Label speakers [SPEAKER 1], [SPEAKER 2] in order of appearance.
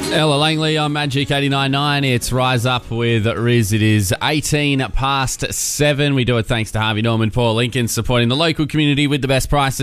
[SPEAKER 1] Ella Langley on Magic 89.9. It's Rise Up with Riz. It is 18 past 7. We do it thanks to Harvey Norman, Paul Lincoln, supporting the local community with the best prices.